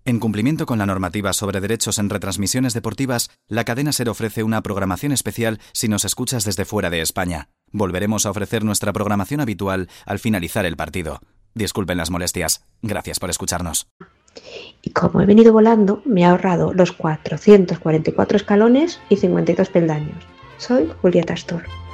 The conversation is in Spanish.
En cumplimiento con la normativa sobre derechos en retransmisiones deportivas, la cadena SER ofrece una programación especial si nos escuchas desde fuera de España. Volveremos a ofrecer nuestra programación habitual al finalizar el partido. Disculpen las molestias. Gracias por escucharnos. Y como he venido volando, me he ahorrado los 444 escalones y 52 peldaños. Soy Julieta Astor.